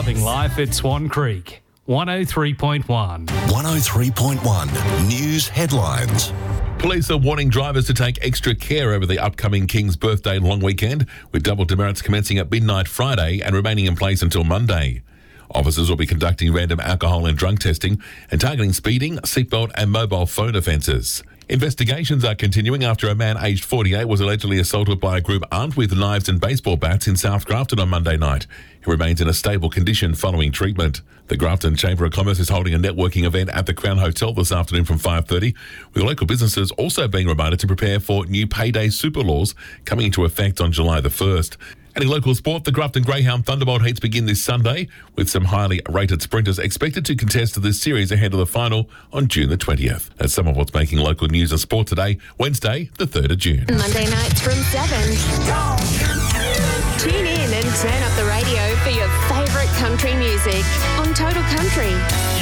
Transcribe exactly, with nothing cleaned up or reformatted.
Loving life at Swan Creek. one oh three point one. one oh three point one News Headlines. Police are warning drivers to take extra care over the upcoming King's Birthday long weekend, with double demerits commencing at midnight Friday and remaining in place until Monday. Officers will be conducting random alcohol and drug testing and targeting speeding, seatbelt and mobile phone offences. Investigations are continuing after a man aged forty-eight was allegedly assaulted by a group armed with knives and baseball bats in South Grafton on Monday night. He remains in a stable condition following treatment. The Grafton Chamber of Commerce is holding a networking event at the Crown Hotel this afternoon from five thirty, with local businesses also being reminded to prepare for new payday super laws coming into effect on July the first. And in local sport, the Grafton Greyhound Thunderbolt heats begin this Sunday, with some highly rated sprinters expected to contest this series ahead of the final on June the twentieth. That's some of what's making local news and sport today, Wednesday, the third of June. Monday nights from seven. Tune in and turn up the radio for your favourite country music on Total Country.